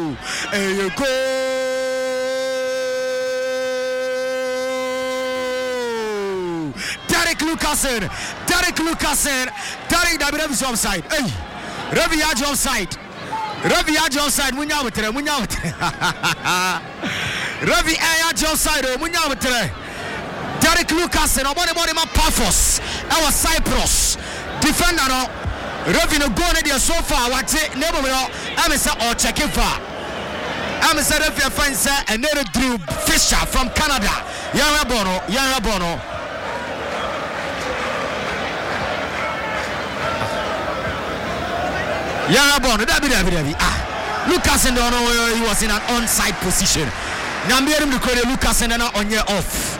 you go. Derek Lucasen. Derek David is offside. Hey, Ravi Aj offside. Ravi Aj offside. Munyawatre. Ravi Aj offside. Munyawatre. Derek Lucasen. Obone ma Paphos. Our Cyprus defender no. Ravi no go na there so far. What neighbor no. I'm say or check it far. I'm say Ravi friend say and then Drew Fisher from Canada. Yara Bono. Yarabon, David. Lucasen don't know he was in an onside position. Now I'm hearing the call Lucasen on your off.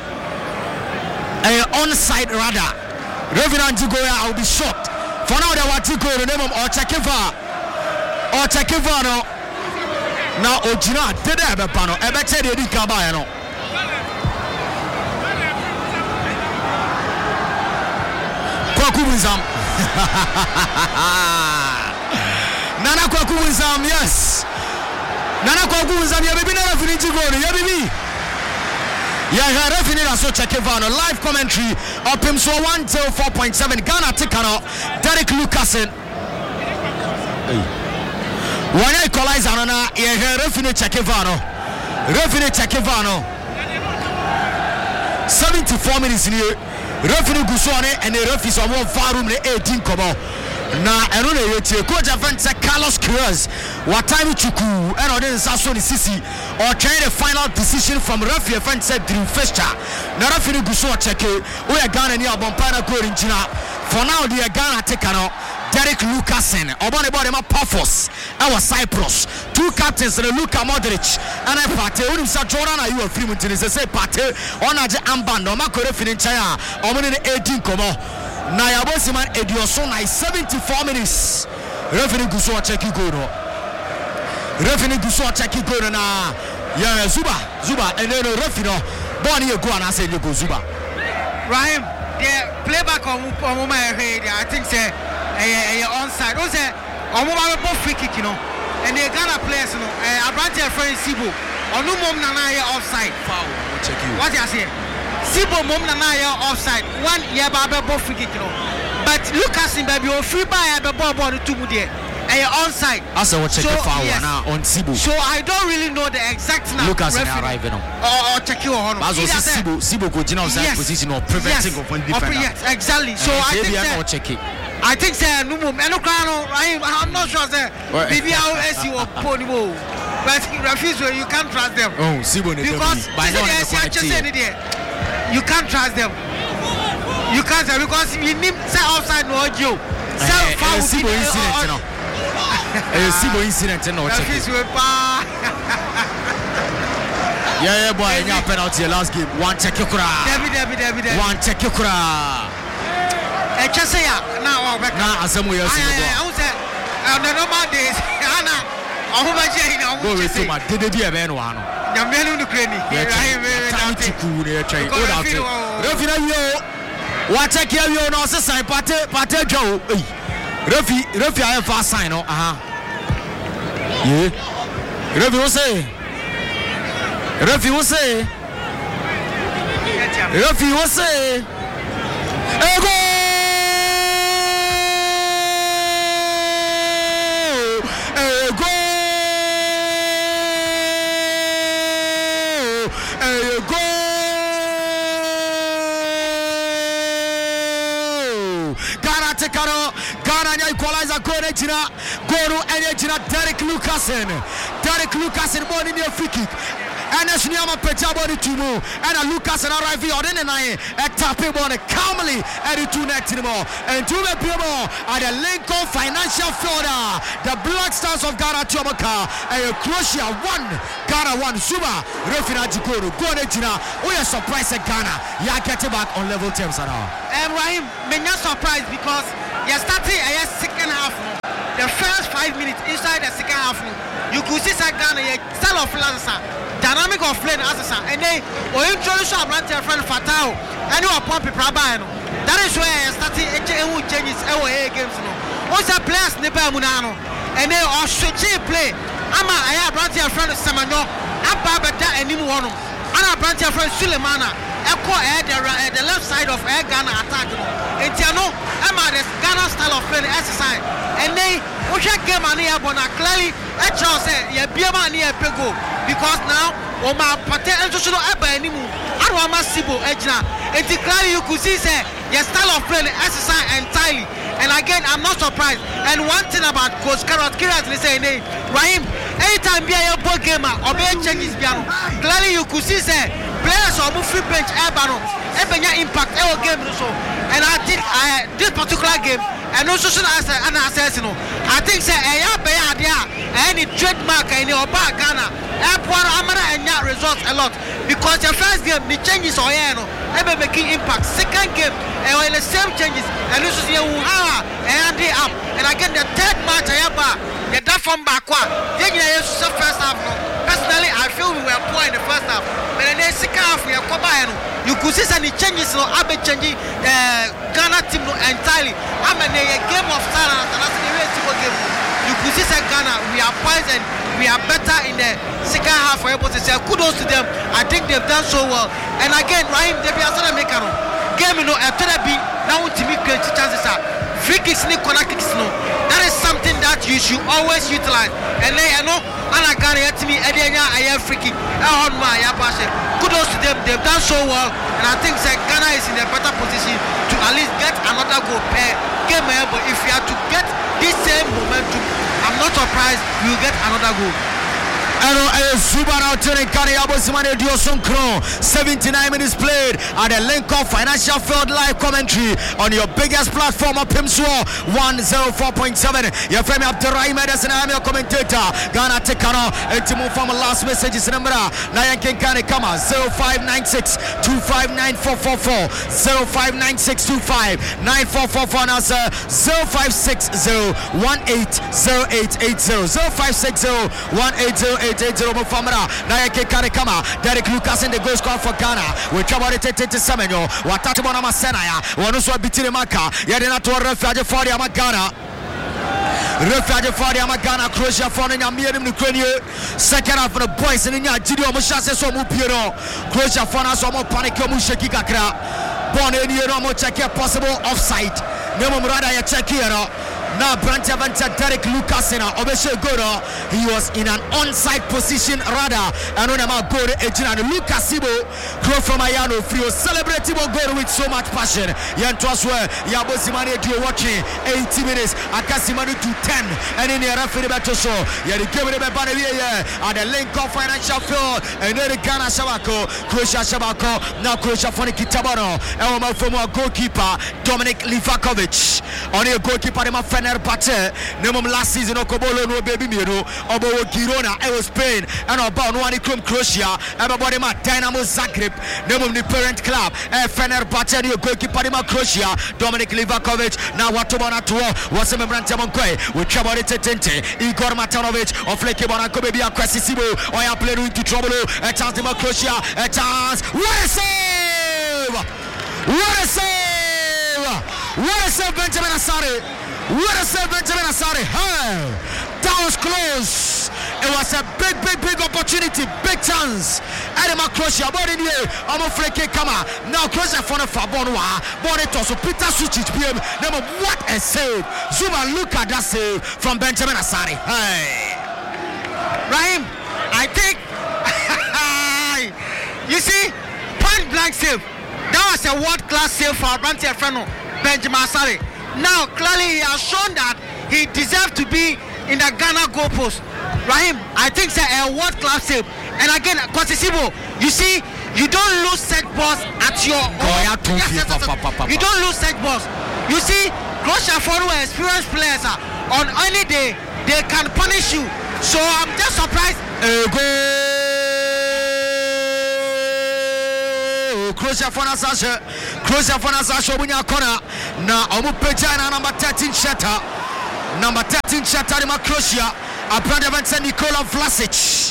Onside rather. Reverend Jigoya, I'll be shocked. For now, they want to go the name of Ochakeva. No. Now Ojina, did I have a panel? I bet you didn't come by. Kwakubunzam. Nana Kwakunzam, yes. Nana Kwakunzam, you have been a referee goal, you baby. Yeah, referee also check Ivano. Live commentary of Pimso 104.7 Ghana Tikano, Derek Lucasen. When I equalize Anna, yeah, referee check Ivano. 74 minutes in here. Referee Gusone and the referee is on one far room, 18 kobo. Na eno na yeti coach event say Carlos Queiroz what time chuku and odin saso ni sisi or trying the final decision from referee event said Drew Fisher na referee guso check we Ghana ni abompa na goal injina for now the Ghana take no Derek Lucasen obone body ma Paphos our Cyprus two captains Luka Modric and I party unim sa Jordan are you free mutini say party on aje armband no ma ko referee nchaya omone 18 komo na ya bosi man Edioson na 74 minutes referee guso check goal no na ya Zuba and then referee no ball you go and I say you go Zuba Rahim the playback on my head I think say onside o say on my ball free kick you know and the Ghana players you know Abrante friend Sibo onu mom na offside foul check you what you say Sibo mom na offside one year ball free kick you know but Lucasen baby o free by ball to mu there onside as I check the foul now on Sibo so I don't really know the exact now Lucasen arriving or check you on as Sibo go in outside position or preventing of one defender yes exactly so I think check it I think say no mom I'm not sure say maybe how SU or Ponymo but refuse you can't trust them Sibo because you can't trust them. You can't because you need say outside no audio. Sibo incident no. Sibo incident no check. Yeah boy, any penalty last game. One check you kura. David. One check you kura. Just say now asemu yes. I say on the normal days Anna go with to my did be a man one. Yamelu Ukraine. Referee yo what check you no say party Joe. Referee I have sign no yeah. Referee will say go Ghana equalizer goal Derek Lucasen born in the free kick and as Niama Pejabo Tumo and Lucasen arriving on the night at tapping on calmly at the two next anymore and to the people at the Lincoln Financial Florida the Black Stars of Ghana Chomaka and Croatia 1 Ghana 1 Zuba referee Jikoro go we are surprised at Ghana ya get back on level terms at all Rahim me not surprised because you started a second half the first 5 minutes inside the second half you could see Ghana style of Lanza dynamic of playing Asasa and they introduce a brand new friend Fatao and you are pumping Prabano that is where I started changes games also players Nepa Munano and they are switching play ama I have abrante a friend Semanyo aba beda anim wono ana abrante a friend Sulemana eko the left side of Ghana attack no entiano ema the Ghana style of play exercise and they we check game and here but clearly e show say ye biema na ye pego because now o ma pate enso no eba anim aro ma sibo ejina enti clearly you could see say your style of play exercise entirely. And again, I'm not surprised. And one thing about Coach Carrot is saying, Rahim, anytime be a ball gamer or be a changes piano, clearly you could see say players or move free bench air battle, impact our game so. And I think this particular game, and also as an assassin, I think say any trademark in your back Ghana, and not results a lot because your first game the changes or ever making impact. Second game, and the same changes, and this is and they up. And again, the third match, the that from back one. Then you first half. Personally, I feel we were poor in the first half, but in the second half, we are combined. You could see any changes, no, I've been changing Ghana team entirely. I mean, a game of silence, and that's the game. You could see Ghana, we are poised and we are better in the second half. We're able to say kudos to them. I think they've done so well. And again, Rahim, they be a sort of mechanic. Game, you know, after that be now to me great chances are free kicks, corner kicks, no. That is something that you should always utilize. And then I know, Anna Ghana to me, I have free kick. Kudos to them, they've done so well. And I think that Ghana is in a better position to at least get another goal per game. But if you have to get this same momentum, I'm not surprised you will get another goal. Subara Tene Kariabo Simane Diosonkro. 79 minutes played at the Lincoln Financial Field live commentary on your biggest platform of Pimswo 104.7. Your friend Abdurrahim Edison, I'm your commentator. Ghana Tekano, Etimu from last messages number Nayan Kenkane Kama 0596 259444 0596 259444 now sir 0560 180880 0560 180880 Mufamara Nayake Karekama Derek Lucas in the goal score for Ghana with Chabari Tete Semenyo Watatibona Masenaya Wanuswa Bitire Maka Yadina to Refaje for the Ghana Refaje for the Ghana Croatia for the Amirim Ukraine second half for the boys in the Gidio Mushase so Mupiero Croatia for us more panic Mushaki Kakra Born in Yeromo check possible offside Nemo Murada ya check here now Brant Avanta Derek Lucasina Obeshe Goro he was in an onside position rather and on about Goro Ejina Lucasibo grow from Ayano Frio celebrating Goro with so much passion Yantwaswe Yabo Simane do watching 80 minutes Akasimanu to 10 and in the referee battle so yeah the game at the Lincoln Financial Field and then the Ghana Shabako Croatia Shabako now Croatia for Kitabano and from our goalkeeper Dominic Livakovic on your goalkeeper my friend Pate, Nemum last season Okobolo no baby Miro, Obo Girona, I was Spain, and about no one from Croatia, everybody ma Dynamo Zagreb, Nemum the parent club, Fener Pate, your goalkeeper Croatia, Dominic Livakovic, now Watobana Tour, was a membrane Tamonque, with Chabari Tente, Igor Matanovic, of Lake Bonaco, baby, a Cressisibo, or I played into trouble, a chance to Croatia, a chance, what a save! What a save! What a save, Benjamin Asare! What a save, Benjamin Asare! Hey, that was close. It was a big opportunity, big chance. Adema Croatia, but in here, I'm a freke kama. Now Croatia for the Fabonwa, but it also Peter Sucic PM. Number what a save! Zuma, look at that save from Benjamin Asare. Hey, Rahim, I think you see, point blank save. That was a world-class save for Abranti Efreno, Benjamin Asare. Now, clearly, he has shown that he deserves to be in the Ghana goalpost. Rahim, I think it's a world-class save. And again, Kwasisibo, you see, you don't lose set balls at your own. You don't lose set balls. You see, Croatia for experienced players on any day, they can punish you. So I'm just surprised. Croatia for Nasasha, Bunya Kona. Now, Omu Pejana, number 13 Shatter. Number 13 Shatter in Croatia. A brand event Nikola Vlasic.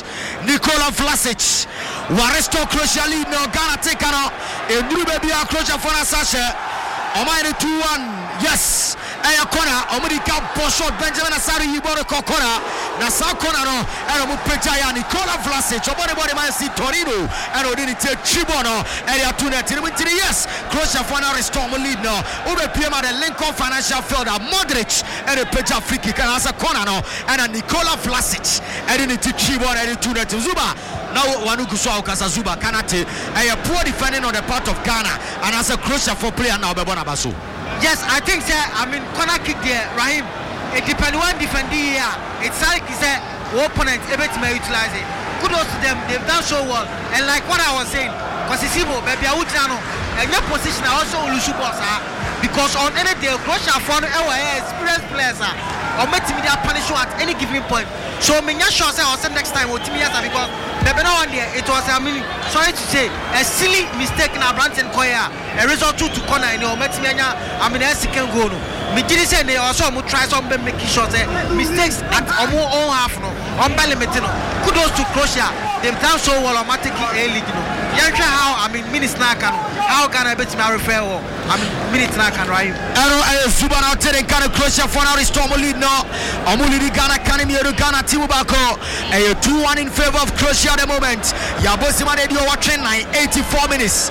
Waresto Croatia lead no Ghana take on a new baby Croatia for Nasasha. Omani 2-1. Yes. ɛyɛ corner ɔmodika bɔ shot Benjamin Asare yibɔ no kɔ corner na saa corner no ɛna mo pagya ya Nikola Vlasic ɔbɔ ne Man City Torino ɛna ɔde ne tie tribɔ no ɛde ato net ne mutiri yes Croatia for now restore mo lead no ube PM at the Lincoln Financial Field Modric ɛde pagya free kick and as a corner no ɛna Nikola Vlasic ɛde ne tie tribɔ ɛde to net Zuba now wanu kuswa ukasa Zuba Kanate a poor defending on the part of Ghana and as a Croatia for player now Bebona Basu. Yes, I think corner kick there, Raheem. It depends on defending here. It's like opponent able to utilize it. Kudos to them, they've done so well. And like what I was saying, because it's Ibo, baby, and your position also because on any day, Croatia found experienced players or make me their punish at any given point. So me not sure I'll say next time because it was sorry to say a silly mistake in Branton Koya. A result to corner in your Metzmania. A second goal. Me didn't say they also try some making shots mistakes at almost all half no on Balimetino. Kudos to Croatia. They've done so well on Matiki A League. How minutes now can how can I bet me refer minutes now can right. Zuba now telling Ghana Croatia for now restore lead now. Amulidi Ghana Kanimiru Ghana Timubako. 2-1 in favor of Croatia at the moment. Yabosima Radio watching 84 minutes.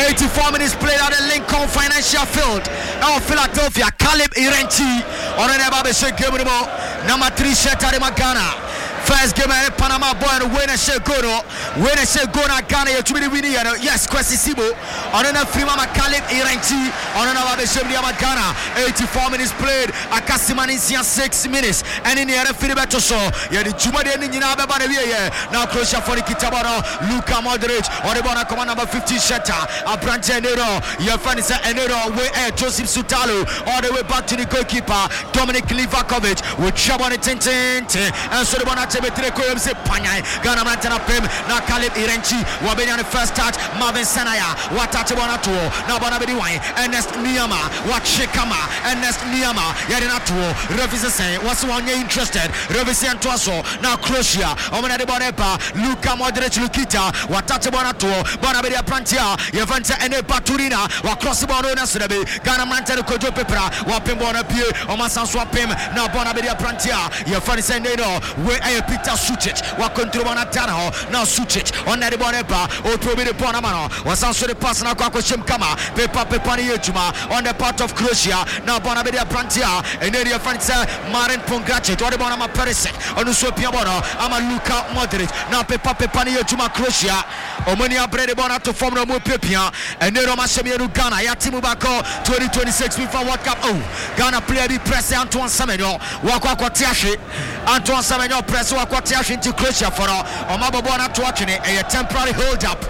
84 minutes played at the Lincoln Financial Field. Now Philadelphia Caleb Irenti on an Ababeshe game number 3 shirt at Ghana. First game at Panama boy and winner Shegoro. Winner Shegona Ghana to be the winner. Yes, Kwesi Sibo. On an Frimama Caleb Irenti on an Ababeshe Ghana. 84 minutes played. Akasimanisia 6 minutes. And in the other Filiberto so. Yeah, the Juma de Nina Babana. Now Croatia for the Kitabano. Luka Modric on the Bona command number 50 Shetta. Abrante Enero. Yafanisa Enero. Way Joseph Sutalo. All the way back to the goalkeeper. Dominic Livakovic with Shabon Tintin. And so the Bona Tebetreco MC Panyai. Ghana Mantana Pim. Now Caleb Irenchi. Wabeni on the first touch. Marvin Sanaya. Watache Bonatuo. Now Bonabedi Wine. Ernest Niyama. Wachikama. Ernest Niyama. Yadinatuo. Revise say. What's one you're interested? Revise Antoaso. Now Croatia. Omena de Bonepa. Luka Modric Lukita. Watache Bonatuo. Bonabedi Prantia. Yavanta Ene Paturina. Wacross the Bono Sebe. Ghana Mantana Kojo Pepra. Wapim Bonapie. Omasan Swapim. Now Bonabedi Prantia. Yafani Sendeno. Where I Peter Sucic. Wakontrol Bonatano. Now Sucic. On the Bonepa. Otobi de Bonamano. Was answer the pass now Kwakoshim Kama. Pepa Pepani Yejuma. On the part of Croatia. Now Bonabedi Prantia. And then Yafansa Marin Pongracic. Or the Bonama Perisic. On the Sopiabono. Ama Luka Modric. Now Pepa Pepani Yejuma Croatia. Omania Brede Bona to form the Mupipia. And then Roma Shemiru Ghana. Yatimu Bako 2026 FIFA World Cup. Oh, Ghana player be press Antoine Semenyo. Wakwakwatiashi. Antoine Semenyo press Wakwakwatiashi into Croatia for Omabo Bona to watching it. A temporary hold up.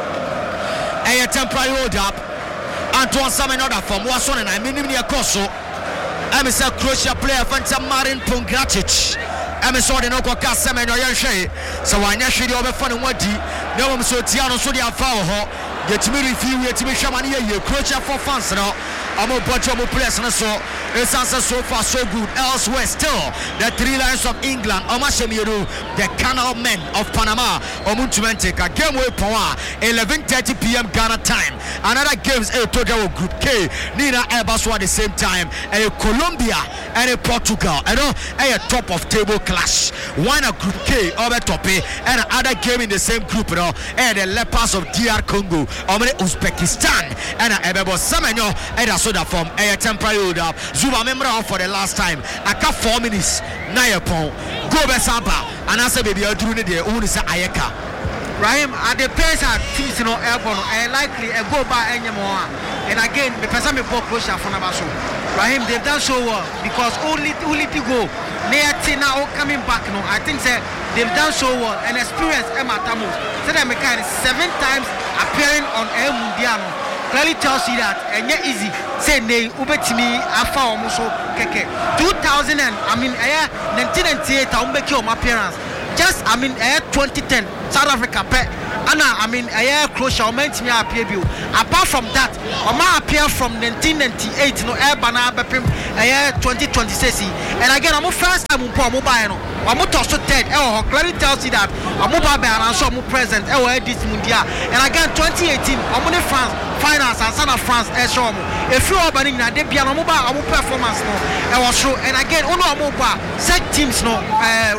A temporary hold up. Antoine Semenyo that from Wasson and I mean in Koso. I'm a Croatia player Fanta Marin Pongracic. I'm sorry, no Kwaka Semenyo Yanshe. So I naturally over fun and what no one so Tiano so dia foul. Get me review yet to be Shamania, Croatia for fans now. I'm a bunch of players so it's answer so far so good. Elsewhere still the three lions of England, Omashemiru, the Canal Men of Panama, Omuntumenteka, game way power 11:30 p.m. Ghana time. Another games a total group K, Nina Airbus at the same time, a Colombia and a Portugal. I know a top of table clash. One a group K over top and another game in the same group and the Leopards of DR Congo. Uzbekistan and Ebebo Semenyo and a soda from a temporary hold up. Zuba member for the last time. I got 4 minutes. Nayapon. Go Besamba. And I said, baby, I'll do it there. Only say Ayeka. Raheem, at the pace at teams airborne, I likely go by any more. And again, the person before Croatia for Nabaso. Raheem, they've done so well because only to go. Now coming back, I think they've done so well and experienced Emma Tamu. Said I'm 7 times appearing on El Mundiano. Clearly tells you that and yet easy. Say nay, Ubetimi, Afa Omuso Keke. 2000 and 1998 Umbeki appearance. Just 2010 South Africa Anna, I mean, Croatia, meant me appear view. Apart from that, Oma appear from 1998, no Urbana Bepim, 2026. And again, I'm first time mobile. I'm also third. Clearly tells you that I'm mobile and I'm so present. This Mundial. And again, 2018, I'm on France, finals and Son of France, if you are banning that, they be a mobile performance. No, and again, only a mobile set teams, no.